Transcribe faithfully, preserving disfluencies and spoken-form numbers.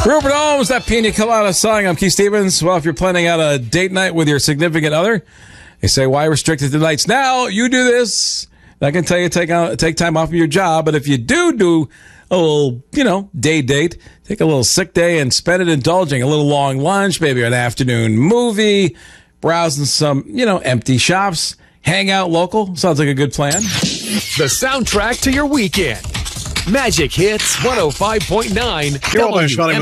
Rupert Holmes, that Pina Colada song. I'm Keith Stevens. Well, if you're planning out a date night with your significant other, they say, why restricted to nights now? You do this. I can tell you take out, take time off of your job, but if you do do a little, you know, day date, take a little sick day and spend it indulging. A little long lunch, maybe an afternoon movie, browsing some, you know, empty shops, hang out local. Sounds like a good plan. The soundtrack to your weekend. Magic Hits one oh five point nine. You're all